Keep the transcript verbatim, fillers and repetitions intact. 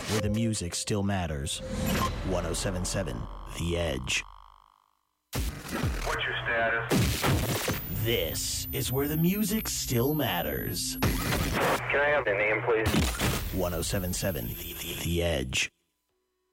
where the music still matters. one oh seven point seven The Edge. What's your status? This is where the music still matters. Can I have the name, please? one oh seven point seven The, the, the Edge.